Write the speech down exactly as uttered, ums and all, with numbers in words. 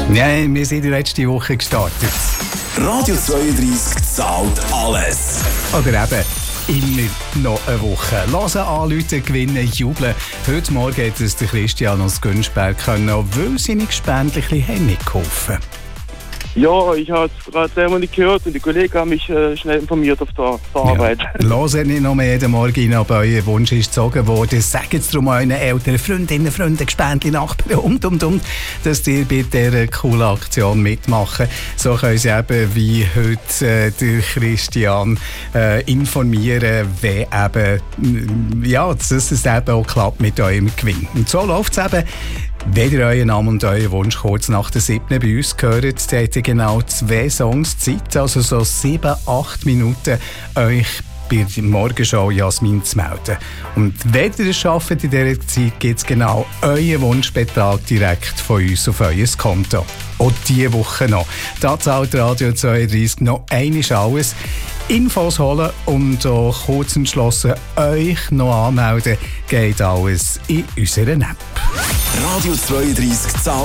Nein, wir sind die letzte Woche gestartet. Radio zweiunddreissig zahlt alles. Oder eben immer noch eine Woche. Hören, anrufen, gewinnen, jubeln. Heute Morgen hat es der Christian aus Günzberg können, weil seine Gespendchen mitgeholfen haben. Ja, ich habe es gerade selber nicht gehört und die Kollegen haben mich äh, schnell informiert auf der, der Ja. Arbeit. Hören nicht noch mehr jeden Morgen rein, aber euer Wunsch ist gezogen worden. Sagt es darum euren Eltern, Freundinnen, Freunde, Gespendli, Nachbarn und, und, und, dass ihr bei dieser coolen Aktion mitmachen. So können sie eben wie heute äh, der Christian äh, informieren, wie eben, ja, dass es eben auch klappt mit eurem Gewinn. Und so läuft es eben. Wenn ihr euren Namen und euren Wunsch kurz nach der siebten bei uns gehört, dann habt ihr genau zwei Songs Zeit, also so sieben, acht Minuten, euch bei der Morgenshow Jasmin zu melden. Und wenn ihr es schafft in dieser Zeit, gibt es genau euren Wunschbetrag direkt von uns auf euer Konto. Auch diese Woche noch. Da zahlt Radio zweiunddreissig noch einmal alles. Infos holen und auch kurz entschlossen euch noch anmelden, geht alles in unserer App. Radio zweiunddreissig zahlt